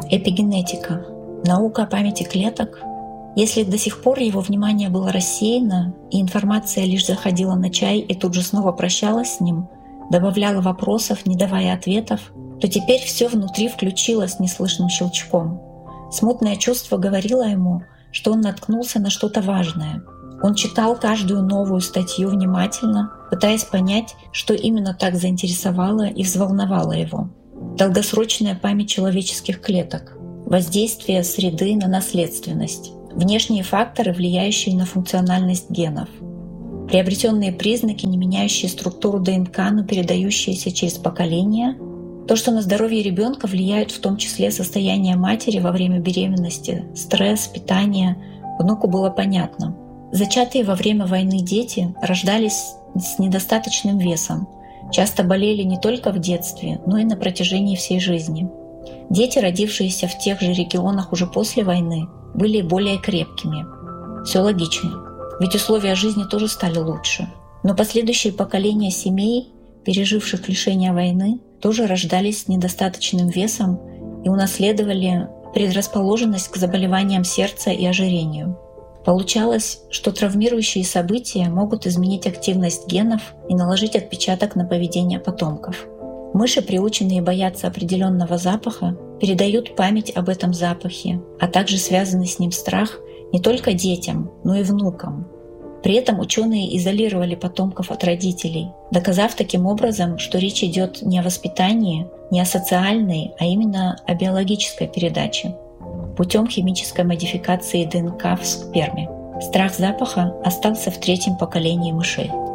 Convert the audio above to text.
Эпигенетика. Наука о памяти клеток. Если до сих пор его внимание было рассеяно, и информация лишь заходила на чай и тут же снова прощалась с ним, добавляла вопросов, не давая ответов, то теперь все внутри включилось неслышным щелчком. Смутное чувство говорило ему, что он наткнулся на что-то важное. Он читал каждую новую статью внимательно, пытаясь понять, что именно так заинтересовало и взволновало его. Долгосрочная память человеческих клеток, воздействие среды на наследственность, внешние факторы, влияющие на функциональность генов, приобретенные признаки, не меняющие структуру ДНК, но передающиеся через поколения, то, что на здоровье ребенка влияет в том числе состояние матери во время беременности, стресс, питание, внуку было понятно. Зачатые во время войны дети рождались с недостаточным весом, часто болели не только в детстве, но и на протяжении всей жизни. Дети, родившиеся в тех же регионах уже после войны, были более крепкими. Все логично, ведь условия жизни тоже стали лучше. Но последующие поколения семей, переживших лишения войны, тоже рождались с недостаточным весом и унаследовали предрасположенность к заболеваниям сердца и ожирению. Получалось, что травмирующие события могут изменить активность генов и наложить отпечаток на поведение потомков. Мыши, приученные бояться определенного запаха, передают память об этом запахе, а также связанный с ним страх не только детям, но и внукам. При этом ученые изолировали потомков от родителей, доказав таким образом, что речь идет не о воспитании, не о социальной, а именно о биологической передаче путем химической модификации ДНК в сперме. Страх запаха остался в третьем поколении мышей.